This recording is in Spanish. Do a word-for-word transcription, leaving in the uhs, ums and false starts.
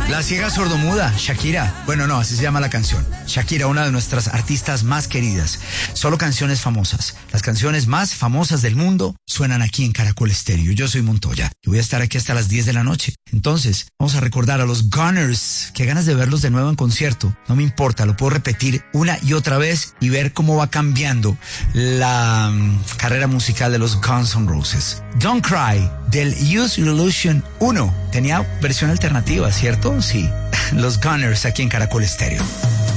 La ciega sordomuda, Shakira. Bueno, no, así se llama la canción. Shakira, una de nuestras artistas más queridas. Solo canciones famosas. Las canciones más famosas del mundo suenan aquí en Caracol Estéreo. Yo soy Montoya y voy a estar aquí hasta las diez de la noche. Entonces, vamos a recordar a los Gunners. Qué ganas de verlos de nuevo en concierto. No me importa, lo puedo repetir una y otra vez y ver cómo va cambiando la um, carrera musical de los Guns N' Roses. Don't Cry, del Use Your Illusion uno. Tenía versión alternativa, ¿cierto? Sí. Los Gunners aquí en Caracol Estéreo.